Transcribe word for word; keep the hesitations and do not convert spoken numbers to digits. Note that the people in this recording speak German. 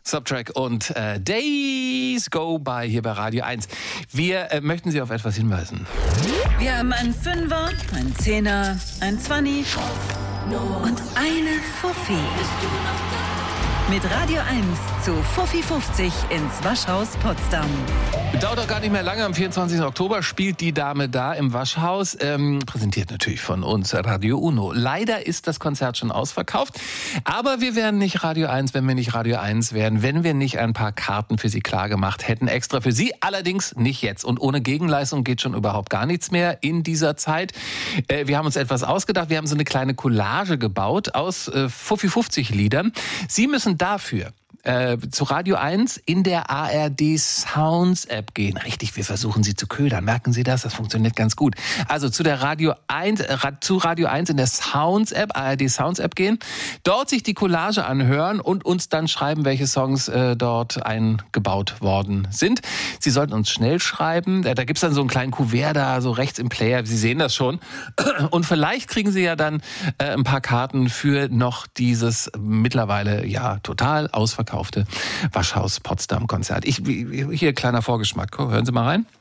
Subtrack und äh, Days Go By hier bei Radio eins. Wir äh, möchten Sie auf etwas hinweisen. Wir haben einen Fünfer, einen Zehner, einen Zwanni und eine Fuffi. Mit Radio eins zu Fuffi fünfzig ins Waschhaus Potsdam. Dauert doch gar nicht mehr lange. Am vierundzwanzigsten Oktober spielt die Dame da im Waschhaus. Ähm, präsentiert natürlich von uns Radio Uno. Leider ist das Konzert schon ausverkauft. Aber wir wären nicht Radio eins, wenn wir nicht Radio eins wären, wenn wir nicht ein paar Karten für Sie klargemacht hätten. Extra für Sie, allerdings nicht jetzt. Und ohne Gegenleistung geht schon überhaupt gar nichts mehr in dieser Zeit. Äh, wir haben uns etwas ausgedacht. Wir haben so eine kleine Collage gebaut aus äh, Fuffi fünfzig Liedern. Sie müssen dafür Äh, zu Radio eins in der A R D Sounds App gehen. Richtig, wir versuchen Sie zu ködern. Merken Sie das? Das funktioniert ganz gut. Also zu der Radio eins, äh, zu Radio eins in der Sounds App, A R D Sounds App gehen, dort sich die Collage anhören und uns dann schreiben, welche Songs äh, dort eingebaut worden sind. Sie sollten uns schnell schreiben. Äh, da gibt's dann so einen kleinen Kuvert da, so rechts im Player. Sie sehen das schon. Und vielleicht kriegen Sie ja dann äh, ein paar Karten für noch dieses mittlerweile ja total ausverkaufte Waschhaus Potsdam Konzert. Ich, hier kleiner Vorgeschmack. Hören Sie mal rein.